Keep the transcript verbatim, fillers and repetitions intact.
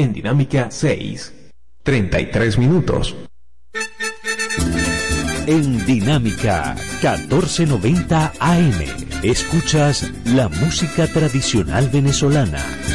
En Dinámica seis, treinta y tres minutos. En Dinámica catorce noventa A M, escuchas la música tradicional venezolana.